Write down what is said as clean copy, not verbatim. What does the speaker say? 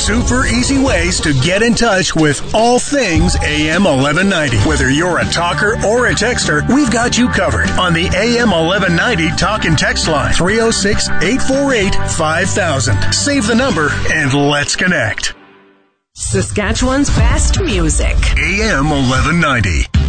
super easy ways to get in touch with all things AM 1190. Whether you're a talker or a texter, we've got you covered on the AM 1190 talk and text line 306-848-5000. Save the number and let's connect. Saskatchewan's best music. AM 1190.